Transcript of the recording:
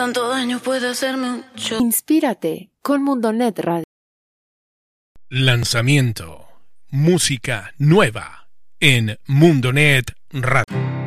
tanto daño puede hacerme mucho. Inspírate con Mundonet Radio. Lanzamiento. Música nueva en Mundonet Radio.